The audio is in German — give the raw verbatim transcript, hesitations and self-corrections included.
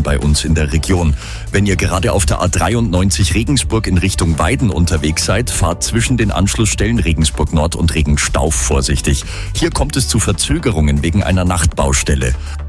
Baustellen bei uns in der Region. Wenn ihr gerade auf der A dreiundneunzig Regensburg in Richtung Weiden unterwegs seid, fahrt zwischen den Anschlussstellen Regensburg Nord und Regenstauf vorsichtig. Hier kommt es zu Verzögerungen wegen einer Nachtbaustelle.